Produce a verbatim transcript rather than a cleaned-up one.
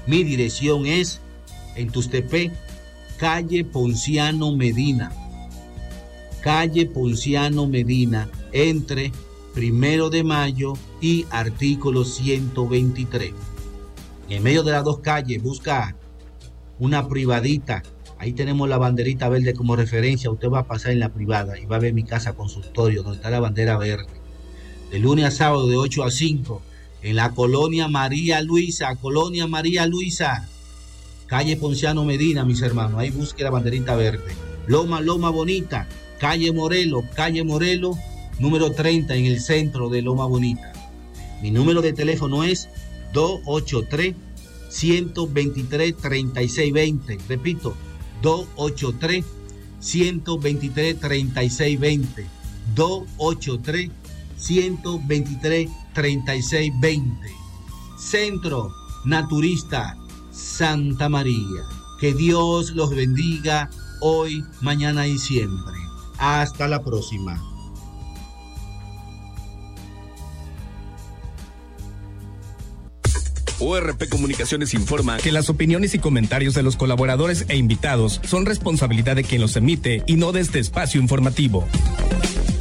Mi dirección es en Tustepec, calle Ponciano Medina. Calle Ponciano Medina, entre Primero de Mayo y artículo ciento veintitrés. En medio de las dos calles, busca una privadita. Ahí tenemos la banderita verde como referencia. Usted va a pasar en la privada y va a ver mi casa consultorio, donde está la bandera verde. De lunes a sábado, de ocho a cinco, en la colonia María Luisa. Colonia María Luisa, calle Ponciano Medina, mis hermanos. Ahí busque la banderita verde. Loma, Loma Bonita, calle Morelos, calle Morelos, número treinta, en el centro de Loma Bonita. Mi número de teléfono es dos ocho tres, uno dos tres, tres seis dos cero. Repito, dos ocho tres, uno dos tres, tres seis dos cero. dos ocho tres, uno dos tres, tres seis dos cero. Centro Naturista Santa María. Que Dios los bendiga hoy, mañana y siempre. Hasta la próxima. O R P Comunicaciones informa que las opiniones y comentarios de los colaboradores e invitados son responsabilidad de quien los emite y no de este espacio informativo.